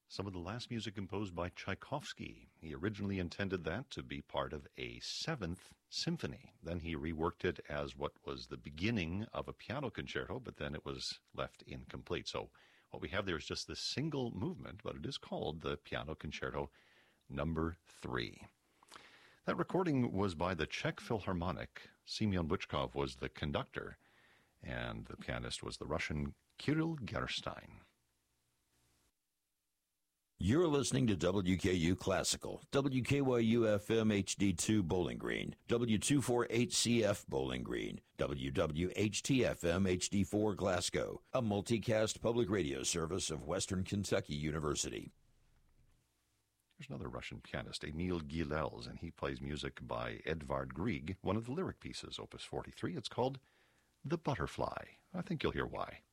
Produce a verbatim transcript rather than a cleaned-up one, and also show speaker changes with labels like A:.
A: Some of the last music composed by Tchaikovsky. He originally intended that to be part of a seventh symphony. Then he reworked it as what was the beginning of a piano concerto, but then it was left incomplete. So what we have there is just this single movement, but it is called the Piano Concerto Number Three. That recording was by the Czech Philharmonic. Semyon Bychkov was the conductor, and the pianist was the Russian Kirill Gerstein.
B: You're listening to W K U Classical, W K Y U F M H D two Bowling Green, W two forty-eight C F Bowling Green, W W H T F M H D four Glasgow, a multicast public radio service of Western Kentucky University.
A: There's another Russian pianist, Emil Gilels, and he plays music by Edvard Grieg, one of the lyric pieces, Opus forty-three. It's called The Butterfly. I think you'll hear why.